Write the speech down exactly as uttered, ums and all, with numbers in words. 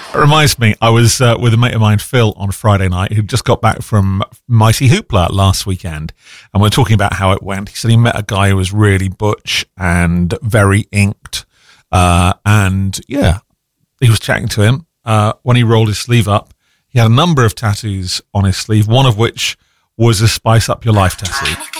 It reminds me, I was uh, with a mate of mine, Phil, on Friday night, who just got back from Mighty Hoopla last weekend, and we we're talking about how it went. He said he met a guy who was really butch and very inked, uh, and yeah, he was chatting to him. Uh, when he rolled his sleeve up, he had a number of tattoos on his sleeve, one of which was a Spice Up Your Life tattoo.